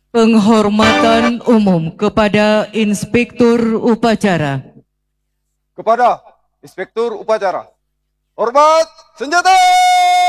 Penghormatan umum kepada Inspektur Upacara. Kepada Inspektur Upacara. Hormat senjata!